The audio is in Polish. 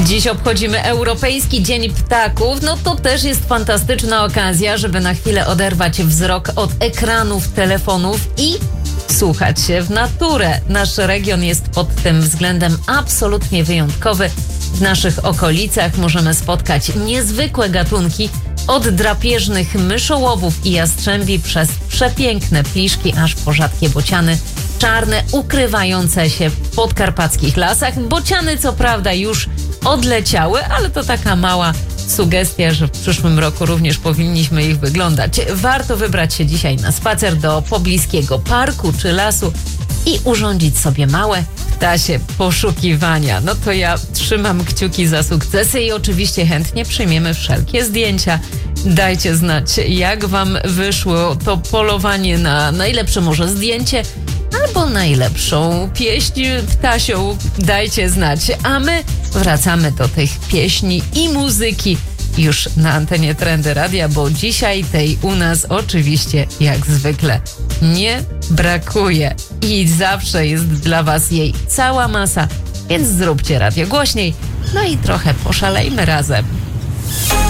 Dziś obchodzimy Europejski Dzień Ptaków. No to też jest fantastyczna okazja, żeby na chwilę oderwać wzrok od ekranów, telefonów i słuchać się w naturę. Nasz region jest pod tym względem absolutnie wyjątkowy. W naszych okolicach możemy spotkać niezwykłe gatunki, od drapieżnych myszołowów i jastrzębi przez przepiękne pliszki, aż po rzadkie bociany czarne ukrywające się w podkarpackich lasach. Bociany co prawda już odleciały, ale to taka mała sugestia, że w przyszłym roku również powinniśmy ich wyglądać. Warto wybrać się dzisiaj na spacer do pobliskiego parku czy lasu i urządzić sobie małe ptasie poszukiwania. No to ja trzymam kciuki za sukcesy i oczywiście chętnie przyjmiemy wszelkie zdjęcia. Dajcie znać, jak wam wyszło to polowanie na najlepsze może zdjęcie albo najlepszą pieśń ptasią. Dajcie znać, a my wracamy do tych pieśni i muzyki już na antenie Trendy Radia, bo dzisiaj tej u nas oczywiście jak zwykle nie brakuje i zawsze jest dla was jej cała masa, więc zróbcie radio głośniej, no i trochę poszalejmy razem.